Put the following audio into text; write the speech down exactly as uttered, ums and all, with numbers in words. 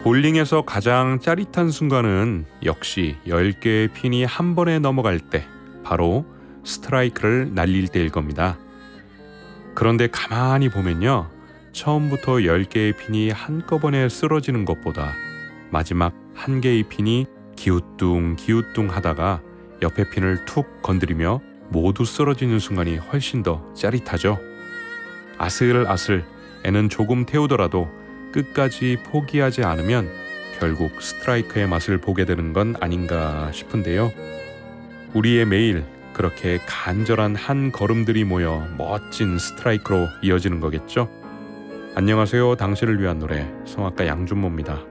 볼링에서 가장 짜릿한 순간은 역시 열 개의 핀이 한 번에 넘어갈 때, 바로 스트라이크를 날릴 때일 겁니다. 그런데 가만히 보면요, 처음부터 열 개의 핀이 한꺼번에 쓰러지는 것보다 마지막 한 개의 핀이 기우뚱 기우뚱 하다가 옆에 핀을 툭 건드리며 모두 쓰러지는 순간이 훨씬 더 짜릿하죠. 아슬아슬 애는 조금 태우더라도 끝까지 포기하지 않으면 결국 스트라이크의 맛을 보게 되는 건 아닌가 싶은데요. 우리의 매일 그렇게 간절한 한 걸음들이 모여 멋진 스트라이크로 이어지는 거겠죠. 안녕하세요. 당신을 위한 노래, 성악가 양준모입니다.